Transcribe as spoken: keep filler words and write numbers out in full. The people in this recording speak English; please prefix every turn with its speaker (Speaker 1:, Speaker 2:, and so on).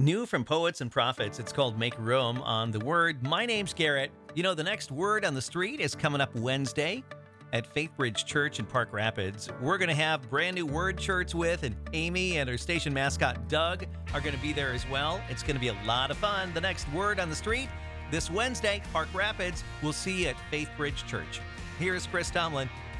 Speaker 1: New from Poets and Prophets, it's called Make Room on the Word. My name's Garrett. You know, the next Word on the Street is coming up Wednesday at Faithbridge Church in Park Rapids. We're going to have brand new Word shirts with, and Amy and her station mascot Doug are going to be there as well. It's going to be a lot of fun. The next Word on the Street this Wednesday, Park Rapids. We'll see you at Faithbridge Church. Here's Chris Tomlin